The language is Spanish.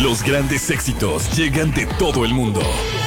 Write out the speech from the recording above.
Los grandes éxitos llegan de todo el mundo.